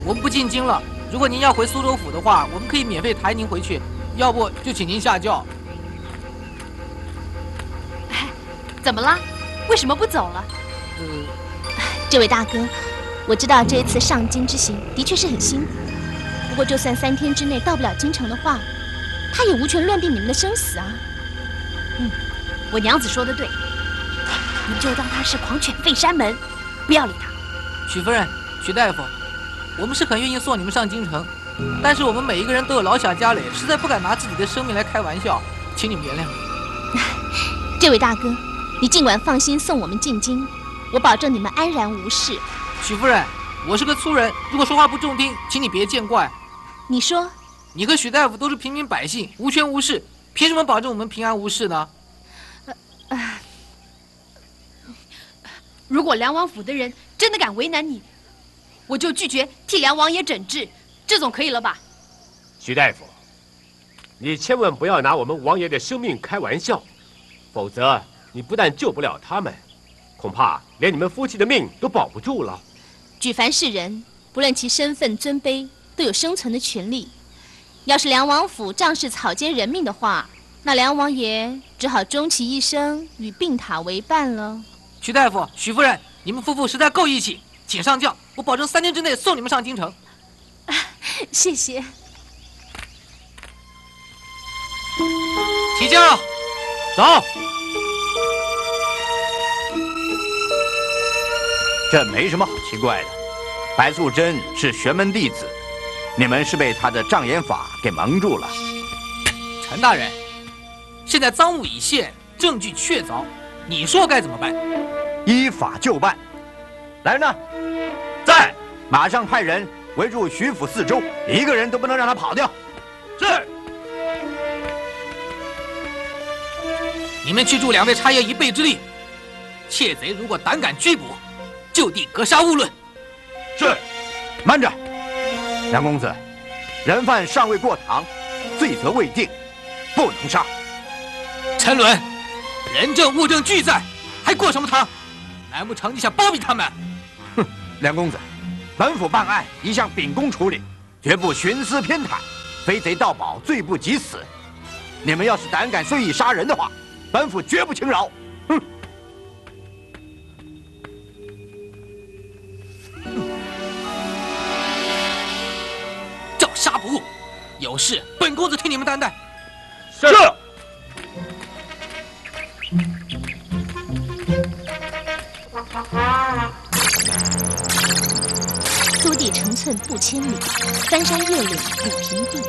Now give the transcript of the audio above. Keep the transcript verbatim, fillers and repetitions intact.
我们不进京了。如果您要回苏州府的话，我们可以免费抬您回去，要不就请您下轿。 哎，怎么了？为什么不走了？ 呃， 这位大哥，我知道这一次上京之行的确是很辛苦，不过就算三天之内到不了京城的话，他也无权论定你们的生死啊。 嗯，我娘子说的对，你就当他是狂犬吠山门，不要理他。 许夫人，许大夫，我们是很愿意送你们上京城，但是我们每一个人都有老小家累，实在不敢拿自己的生命来开玩笑，请你们原谅。 这位大哥，你尽管放心送我们进京，我保证你们安然无事。 许夫人，我是个粗人，如果说话不中听，请你别见怪。 你说， 你和许大夫都是平民百姓，无权无势，凭什么保证我们平安无事呢？ 呃呃，如果梁王府的人真的敢为难你，我就拒绝替梁王爷诊治，这总可以了吧？ 徐大夫，你千万不要拿我们王爷的生命开玩笑，否则你不但救不了他们，恐怕连你们夫妻的命都保不住了。 举凡世人，不论其身份尊卑，都有生存的权利。要是梁王府仗势草菅人命的话，那梁王爷只好终其一生与病榻为伴了。 徐大夫、许夫人，你们夫妇实在够义气，请上轿，我保证三天之内送你们上京城。 啊，谢谢。 起轿， 走。这没什么好奇怪的，白素贞是玄门弟子，你们是被她的障眼法给蒙住了。 陈大人，现在赃物已现，证据确凿，你说该怎么办？ 依法就办。来人呐，在，马上派人围住徐府四周，一个人都不能让他跑掉。是。 你们去助两位差爷一臂之力，窃贼如果胆敢拘捕，就地格杀勿论。 是。慢着，梁公子，人犯尚未过堂，罪责未定，不能杀。 陈伦，人证物证俱在，还过什么堂？难不成你想包庇他们？ 哼，梁公子，本府办案一向秉公处理，绝不徇私偏袒，非贼盗宝，罪不及死。你们要是胆敢随意杀人的话，本府绝不轻饶。哼！ 照杀不误，有事本公子替你们担待。 是。 苏地成寸布千里，翻山越岭履平地。